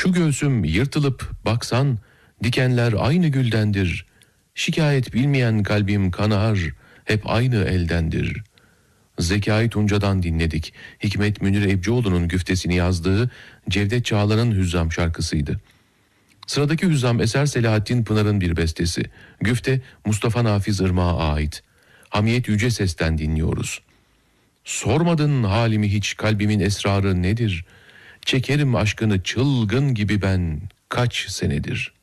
Şu göğsüm yırtılıp baksan, dikenler aynı güldendir. Şikayet bilmeyen kalbim kanar, hep aynı eldendir. Zekai Tunca'dan dinledik. Hikmet Münir Ebcioğlu'nun güftesini yazdığı Cevdet Çağlar'ın Hüzzam şarkısıydı. Sıradaki Hüzzam eser Selahattin Pınar'ın bir bestesi. Güfte Mustafa Nafiz Irmak'a ait. Hamiyet Yüce Ses'ten dinliyoruz. Sormadın halimi hiç, kalbimin esrarı nedir? Çekerim aşkını çılgın gibi ben kaç senedir.